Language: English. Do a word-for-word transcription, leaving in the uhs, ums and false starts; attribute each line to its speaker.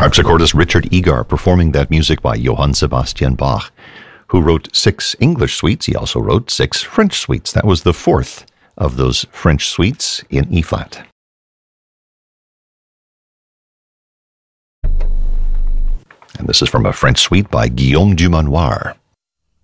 Speaker 1: Harpsichordist Richard Egar performing that music by Johann Sebastian Bach, who wrote six English suites. He also wrote six French suites. That was the fourth of those French suites in E-flat. And this is from a French suite by Guillaume Dumanoir.